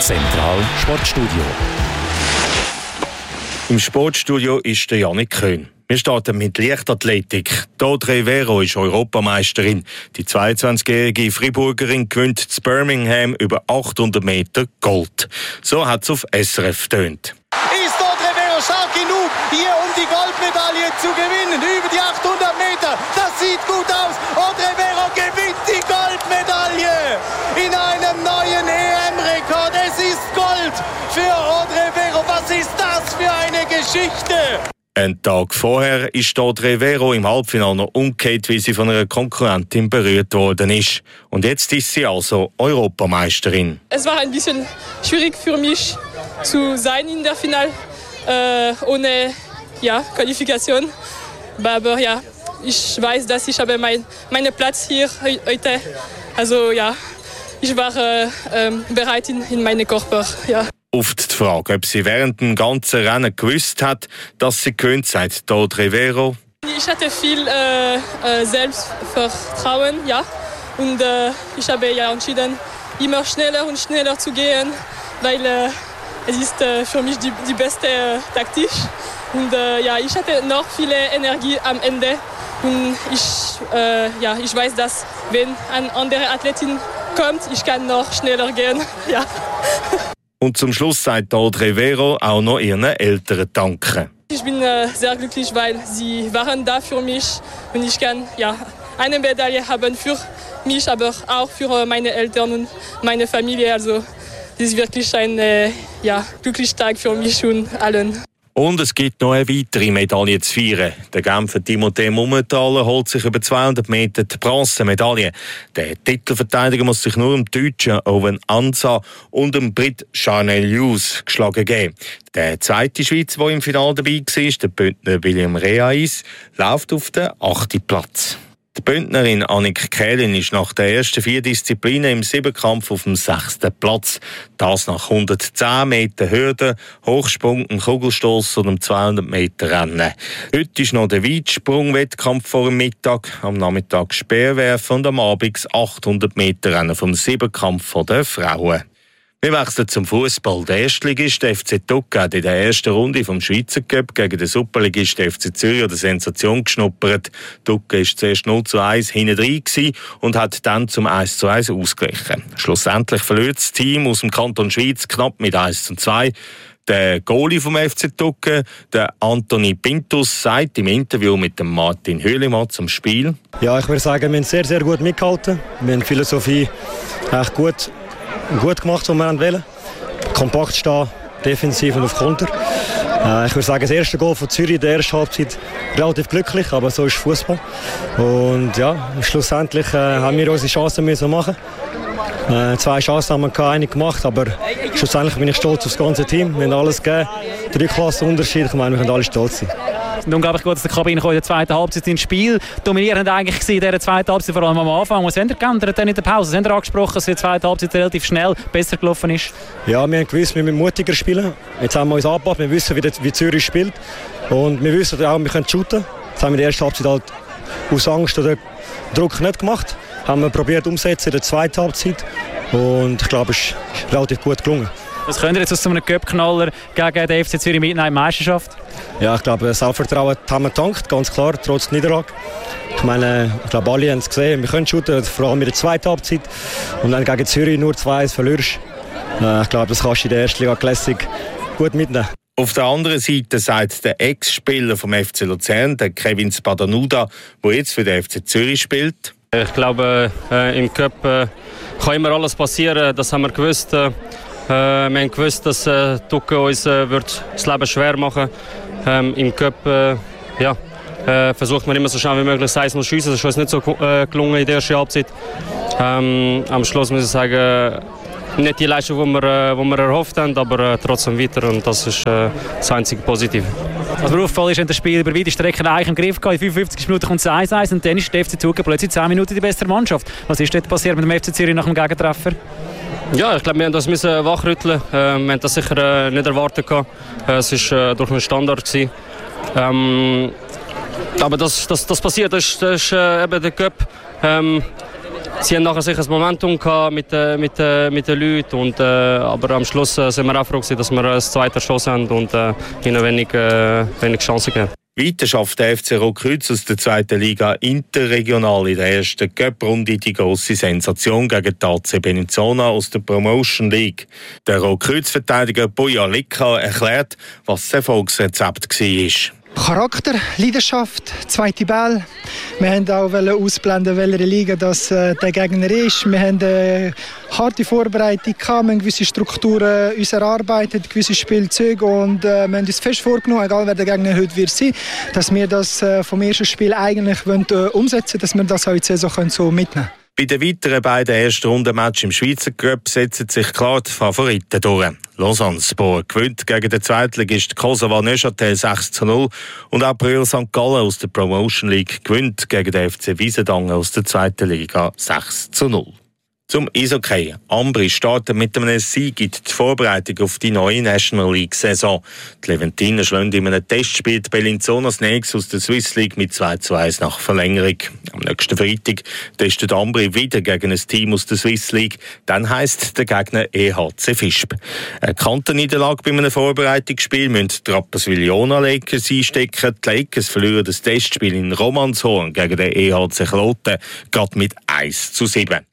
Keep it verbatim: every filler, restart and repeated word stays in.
Zentral Sportstudio. Im Sportstudio ist der Janik Köhn. Wir starten mit Leichtathletik. Audrey Vero ist Europameisterin. Die zweiundzwanzigjährige Friburgerin gewinnt in Birmingham über achthundert Meter Gold. So hat es auf S R F getönt. Ist Audrey Vero stark genug, hier um die Goldmedaille zu gewinnen? Über die achthundert Meter, das sieht gut aus. Audrey Vero gewinnt die Goldmedaille in einem neuen E M-Rekord. Es ist Gold für Audrey Vero. Was ist das für eine Geschichte? Einen Tag vorher ist Audrey Vero im Halbfinale noch umgekehrt, wie sie von einer Konkurrentin berührt worden ist. Und jetzt ist sie also Europameisterin. Es war ein bisschen schwierig für mich zu sein in der Finale äh, ohne ja, Qualifikation. Aber ja, ich weiß, dass ich habe mein, meinen Platz hier heute. Also ja, ich war äh, äh, bereit in, in meinen Körper. Ja. Auf die Frage, ob sie während dem ganzen Rennen gewusst hat, dass sie gewinnt, sagt Audrey Vero. Ich hatte viel äh, äh, Selbstvertrauen, ja. Und äh, ich habe ja entschieden, immer schneller und schneller zu gehen, weil äh, es ist äh, für mich die, die beste äh, Taktik. Und äh, ja, ich hatte noch viel Energie am Ende. Und ich, äh, ja, ich weiß, dass wenn eine andere Athletin kommt, ich kann noch schneller gehen. Ja. Und zum Schluss sagt Audrey Vero auch noch ihren Eltern danken. Ich bin äh, sehr glücklich, weil sie waren da für mich und ich kann ja, eine Medaille haben für mich, aber auch für meine Eltern und meine Familie. Also das ist wirklich ein äh, ja, glücklicher Tag für mich und allen. Und es gibt noch eine weitere Medaille zu feiern. Der Genfer Timothée Mumenthaler holt sich über zweihundert Meter die Bronzemedaille. Der Titelverteidiger muss sich nur dem Deutschen Owen Ansa und dem Brit Charnel Hughes geschlagen geben. Der zweite Schweizer, der im Finale dabei war, der Bündner William Reais, läuft auf den achten Platz. Die Bündnerin Annik Kählin ist nach den ersten vier Disziplinen im Siebenkampf auf dem sechsten Platz. Das nach hundertzehn Meter Hürde, Hochsprung, einem Kugelstoss und einem zweihundert Meter Rennen. Heute ist noch der Weitsprung-Wettkampf vor dem Mittag, am Nachmittag Speerwerfen und am Abend das achthundert Meter Rennen vom Siebenkampf der Frauen. Wir wechseln zum Fußball. Der Erstligist F C Tuck hat in der ersten Runde vom Schweizer Cup gegen den Superligist F C Zürich eine Sensation geschnuppert. Tuck war zuerst null zu eins hinten drin und hat dann zum eins zu eins ausgeglichen. Schlussendlich verliert das Team aus dem Kanton Schweiz knapp mit eins zu zwei. Der Goalie vom F C Tuck, der Anthony Pintus, sagt im Interview mit dem Martin Hülimann zum Spiel: Ja, ich würde sagen, wir haben sehr, sehr gut mitgehalten. Wir haben die Philosophie echt gut gut gemacht, was wir wollen. Kompakt stehen, defensiv und auf Konter. Äh, ich würde sagen, das erste Goal von Zürich in der ersten Halbzeit relativ glücklich, aber so ist Fußball. Und ja, schlussendlich äh, haben wir unsere Chancen müssen machen. Äh, zwei Chancen haben wir eine gemacht, aber schlussendlich bin ich stolz auf das ganze Team. Wir haben alles gegeben. Drei Klassen Unterschied, ich meine, wir können alle stolz sein. Es ist unglaublich gut, dass der Kabine in der zweiten Halbzeit ins Spiel dominierend eigentlich in dieser zweiten Halbzeit, vor allem am Anfang. Was haben Sie geändert in der Pause? Sie haben angesprochen, dass die zweite Halbzeit relativ schnell besser gelaufen ist. Ja, wir haben gewusst, wir müssen mutiger spielen. Jetzt haben wir uns angepasst, wir wissen, wie, wie Zürich spielt. Und wir wissen auch, wir können shooten. Das haben wir in der ersten Halbzeit halt aus Angst oder Druck nicht gemacht. Haben wir probiert umzusetzen in der zweiten Halbzeit. Und ich glaube, es ist relativ gut gelungen. Was könnt ihr jetzt aus so einem Cup-Knaller gegen den F C Zürich mitnehmen in die Meisterschaft? Ja, ich glaube, Selbstvertrauen haben wir getankt, ganz klar, trotz Niederlage. Ich meine, ich glaube, alle haben es gesehen, wir können shooten, vor allem in der zweiten Halbzeit. Und dann gegen Zürich nur zwei eins verlierst. Ich glaube, das kannst du in der ersten Liga Classic gut mitnehmen. Auf der anderen Seite sagt der Ex-Spieler vom F C Luzern, der Kevin Spadanuda, der jetzt für den F C Zürich spielt: Ich glaube, äh, im Cup äh, kann immer alles passieren, das haben wir gewusst. Äh, wir haben gewusst, dass äh, Tuck uns äh, wird das Leben schwer machen wird. Ähm, Im Cup äh, ja, äh, versucht man immer so schnell wie möglich eins null zu schiessen. Das ist uns nicht so äh, gelungen in der ersten Halbzeit. Ähm, am Schluss muss ich sagen, nicht die Leistung, die wir, äh, die wir erhofft haben, aber äh, trotzdem weiter. Und das ist äh, das einzige Positive. Was mir aufgefallen ist, wenn das Spiel über weite Strecken eigentlich im Griff hatte. In fünfundfünfzig Minuten kommt es eins eins und dann ist der F C Zug plötzlich zehn Minuten die bessere Mannschaft. Was ist dort passiert mit dem F C Zürich nach dem Gegentreffer? Ja, ich glaube, wir haben das wachrütteln. Äh, wir haben das sicher äh, nicht erwartet. Äh, es war äh, durch einen Standard gewesen. Ähm, aber das, das, das passiert, das ist, das ist äh, eben der Cup. Ähm, sie haben nachher sicher ein Momentum gehabt mit, äh, mit, äh, mit den Leuten. Und, äh, aber am Schluss äh, sind wir auch froh gewesen, dass wir eine zweite Chance haben und äh, ihnen wenig, äh, wenig Chancen geben. Weiter schafft der F C Rotkreuz aus der zweiten Liga interregional in der ersten Cup-Runde die grosse Sensation gegen die A C Bellinzona aus der Promotion League. Der Rotkreuz-Verteidiger Boja Lika erklärt, was das Erfolgsrezept war. Charakter, Leidenschaft, zweite Ball. Wir wollten auch ausblenden, welche Liga das, äh, der Gegner ist. Wir haben eine harte Vorbereitung gehabt, wir haben gewisse Strukturen uns erarbeitet, gewisse Spielzüge und äh, wir haben uns fest vorgenommen, egal wer der Gegner heute wird sein, dass wir das äh, vom ersten Spiel eigentlich wollen, äh, umsetzen, dass wir das auch in die Saison können, so mitnehmen können. Bei den weiteren beiden Erstrunden-Matches im Schweizer Cup setzen sich klar die Favoriten durch. Lausanne-Sport gewinnt gegen den Zweitligist Kosovo Neuchâtel sechs zu null und auch Brühl Sankt Gallen aus der Promotion League gewinnt gegen den F C Wiesendangen aus der zweiten Liga sechs zu null. Zum Eishockey. Ambri startet mit einem Sieg in die Vorbereitung auf die neue National League-Saison. Die Leventiner schlagen in einem Testspiel die Bellinzona Snakes aus der Swiss League mit zwei zu eins nach Verlängerung. Am nächsten Freitag testet Ambri wieder gegen ein Team aus der Swiss League. Dann heisst der Gegner E H C Visp. Eine Kantenniederlage bei einem Vorbereitungsspiel müssen die Rapperswil-Jona Lakers einstecken. Die Lakers verlieren das Testspiel in Romanshorn gegen den E H C Kloten gerade mit eins zu sieben.